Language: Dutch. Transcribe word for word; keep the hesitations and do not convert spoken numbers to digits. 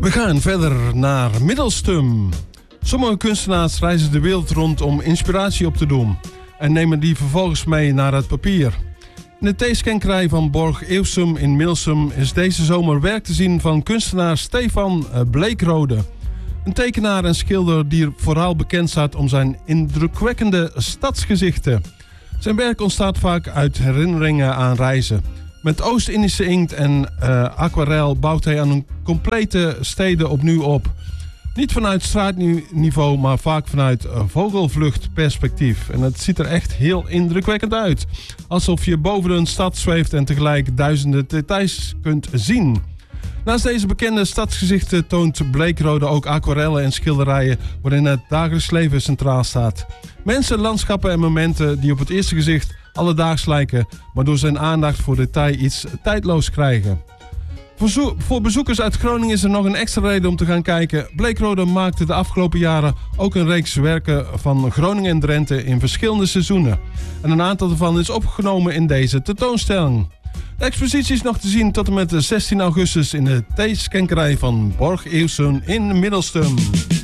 We gaan verder naar Middelstum. Sommige kunstenaars reizen de wereld rond om inspiratie op te doen en nemen die vervolgens mee naar het papier. In de theeskenkerij van Borg Eeuwsum in Middelstum is deze zomer werk te zien van kunstenaar Stefan Bleekrode. Een tekenaar en schilder die vooral bekend staat om zijn indrukwekkende stadsgezichten. Zijn werk ontstaat vaak uit herinneringen aan reizen. Met Oost-Indische inkt en uh, aquarel bouwt hij aan een complete steden opnieuw op. Niet vanuit straatniveau, maar vaak vanuit vogelvluchtperspectief. En het ziet er echt heel indrukwekkend uit. Alsof je boven een stad zweeft en tegelijk duizenden details kunt zien. Naast deze bekende stadsgezichten toont Bleekrode ook aquarellen en schilderijen waarin het dagelijks leven centraal staat. Mensen, landschappen en momenten die op het eerste gezicht alledaags lijken, maar door zijn aandacht voor detail iets tijdloos krijgen. Voor, zo- voor bezoekers uit Groningen is er nog een extra reden om te gaan kijken. Bleekrode maakte de afgelopen jaren ook een reeks werken van Groningen en Drenthe in verschillende seizoenen. En een aantal daarvan is opgenomen in deze tentoonstelling. De expositie is nog te zien tot en met zestien augustus in de theeskenkerij van Borg Eeuwsum in Middelstum.